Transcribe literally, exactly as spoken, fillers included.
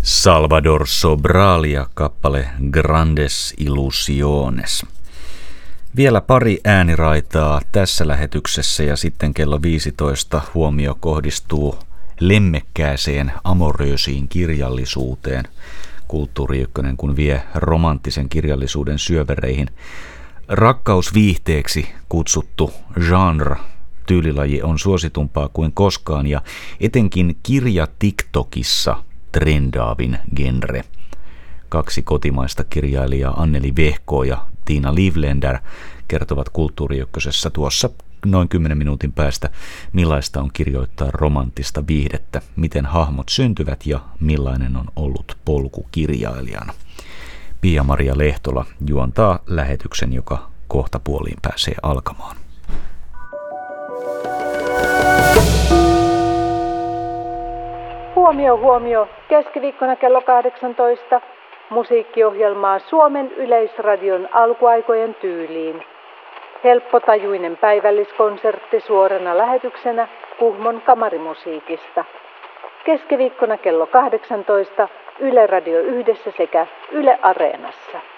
Salvador Sobral ja kappale Grandes Ilusiones. Vielä pari ääniraitaa tässä lähetyksessä ja sitten kello viisitoista huomio kohdistuu lemmekkääseen amoröösiin kirjallisuuteen. Kulttuuri Ykkönen kun vie romanttisen kirjallisuuden syövereihin. Rakkausviihteeksi kutsuttu genre, tyylilaji on suositumpaa kuin koskaan ja etenkin kirja TikTokissa trendaavin genre. Kaksi kotimaista kirjailijaa Anneli Vehko ja Tiina Livländer kertovat Kulttuuri Ykkösessä tuossa noin kymmenen minuutin päästä, millaista on kirjoittaa romanttista viihdettä, miten hahmot syntyvät ja millainen on ollut polku kirjailijana. Pia-Maria Lehtola juontaa lähetyksen, joka kohta puoliin pääsee alkamaan. Huomio, huomio. Keskiviikkona kello kahdeksantoista musiikkiohjelmaa Suomen Yleisradion alkuaikojen tyyliin. Helppotajuinen päivälliskonsertti suorana lähetyksenä Kuhmon kamarimusiikista. Keskiviikkona kello kahdeksantoista Yle Radio Yhdessä sekä Yle Areenassa.